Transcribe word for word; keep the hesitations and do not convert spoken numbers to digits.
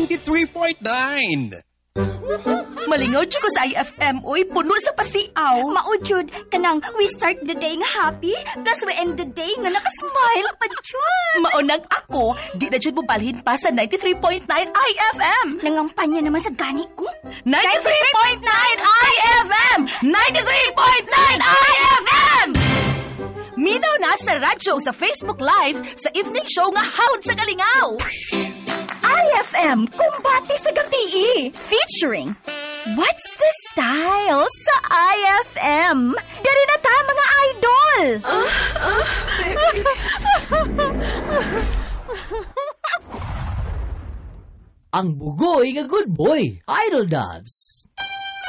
ninety-three point nine. Malingaw dyan ko sa I F M, uy, puno sa pasiaw. Maujud, kanang we start the day nga happy, plus we end the day nga nakasmile pa dyan. Maunang ako, di na dyan mo balhin pa sa ninety-three point nine I F M. Nangampanya naman sa gani ko. ninety-three point nine I F M! ninety-three point nine I F M! Minaw na sa radyo sa Facebook Live sa evening show nga Hawd sa Galingaw. I F M, kumbati sa gabi. Featuring What's the Style sa I F M. Dari na ta, mga idol. Ang bugoy nga good boy, Idol Dubs.